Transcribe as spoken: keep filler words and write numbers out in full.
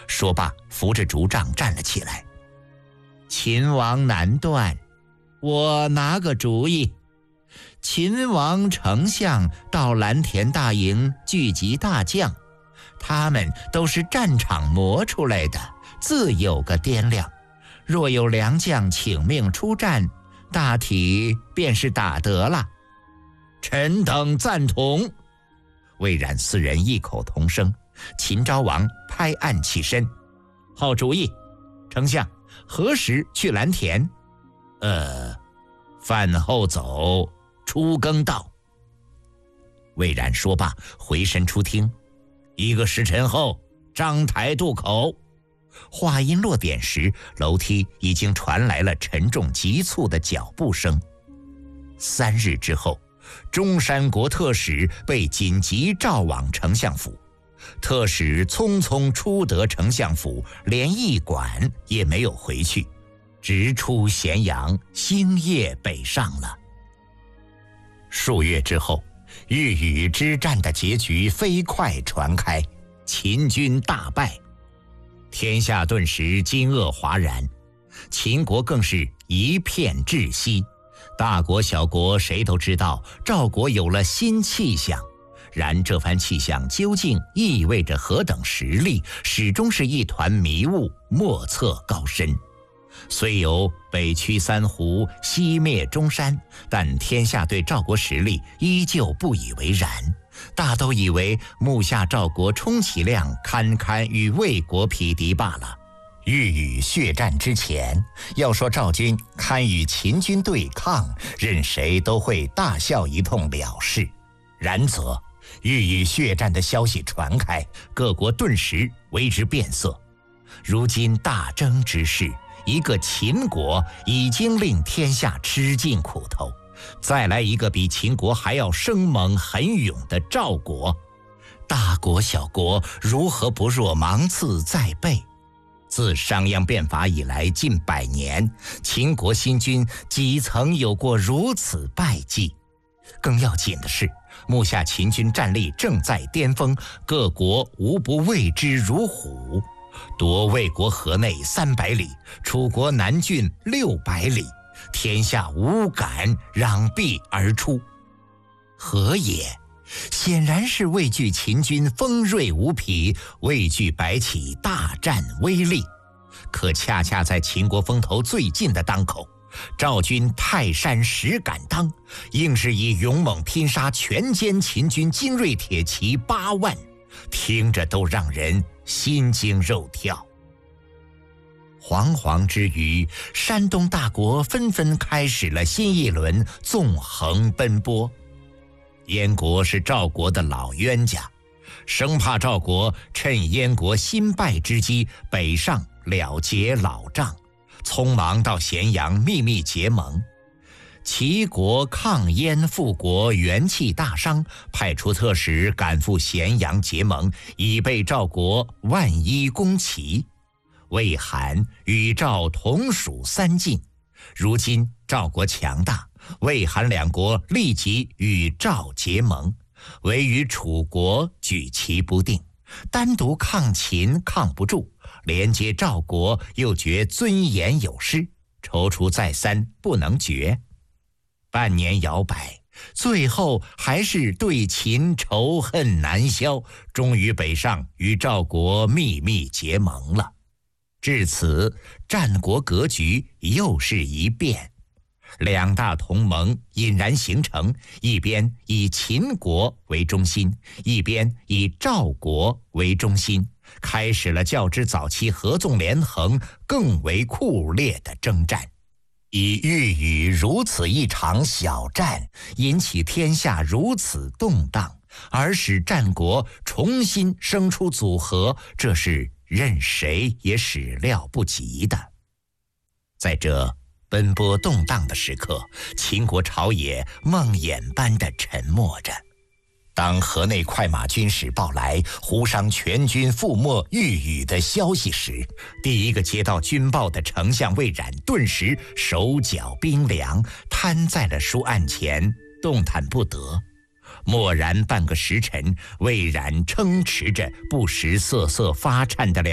说罢，扶着竹杖站了起来。秦王难断，我拿个主意。秦王丞相到蓝田大营聚集大将，他们都是战场磨出来的，自有个掂量。若有良将请命出战，大体便是打得了。臣等赞同。魏冉四人异口同声。秦昭王拍案起身，好主意。丞相，何时去蓝田？呃，饭后走，出更到。魏冉说罢，回身出厅。一个时辰后，章台渡口。话音落点时，楼梯已经传来了沉重急促的脚步声。三日之后，中山国特使被紧急召往丞相府。特使匆匆出得丞相府，连驿馆也没有回去，直出咸阳，星夜北上了。数月之后，豫语之战的结局飞快传开，秦军大败，天下顿时惊愕哗然，秦国更是一片窒息。大国小国谁都知道赵国有了新气象，然这番气象究竟意味着何等实力，始终是一团迷雾，莫测高深。虽有北驱三湖，西灭中山，但天下对赵国实力依旧不以为然，大都以为目下赵国充其量堪堪与魏国匹敌罢了。豫语血战之前，要说赵军堪与秦军对抗，任谁都会大笑一通了事。然则豫语血战的消息传开，各国顿时为之变色。如今大争之势，一个秦国已经令天下吃尽苦头，再来一个比秦国还要生猛狠勇的赵国，大国小国如何不若芒刺在背？自商鞅变法以来近百年，秦国新军几曾有过如此败绩？更要紧的是，目下秦军战力正在巅峰，各国无不畏之如虎。夺魏国河内三百里，楚国南郡六百里，天下无敢攘臂而出。何也？显然是畏惧秦军锋锐无匹，畏惧摆起大战威力。可恰恰在秦国风头最近的当口，赵军泰山石敢当，硬是以勇猛拼杀全歼秦军精锐铁骑八万，听着都让人心惊肉跳。惶惶之余，山东大国纷纷开始了新一轮纵横奔波。燕国是赵国的老冤家，生怕赵国趁燕国新败之机北上了结老账，匆忙到咸阳秘密结盟。齐国抗燕复国元气大伤，派出特使赶赴咸阳结盟，以备赵国万一攻齐。魏韩与赵同属三晋，如今赵国强大，魏韩两国立即与赵结盟，唯与楚国举棋不定，单独抗秦抗不住，连接赵国又觉尊严有失，踌躇再三，不能决。半年摇摆，最后还是对秦仇恨难消，终于北上与赵国秘密结盟了。至此，战国格局又是一变，两大同盟隐然形成，一边以秦国为中心，一边以赵国为中心，开始了较之早期合纵连横更为酷烈的征战。以豫语如此一场小战，引起天下如此动荡，而使战国重新生出组合，这是任谁也始料不及的。在这奔波动荡的时刻，秦国朝野梦魇般的沉默着。当河内快马军使报来胡商全军覆没豫语的消息时，第一个接到军报的丞相魏冉顿时手脚冰凉，瘫在了书案前，动弹不得。蓦然半个时辰，魏冉撑持着不时瑟瑟发颤的两